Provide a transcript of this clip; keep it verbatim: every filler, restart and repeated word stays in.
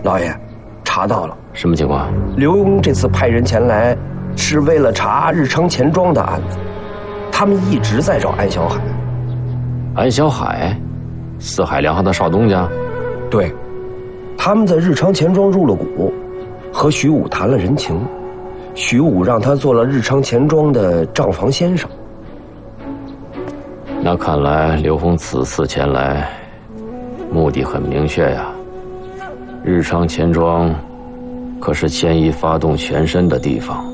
老爷，查到了。 什么情况？ 刘墉这次派人前来，是为了查日昌钱庄的案子。他们一直在找安小海。 安小海，四海粮行的少东家。 对，他们在日昌钱庄入了股，和徐武谈了人情，徐武让他做了日昌钱庄的账房先生。 那看来刘峰此次前来，目的很明确呀。日昌钱庄可是千一发动全身的地方。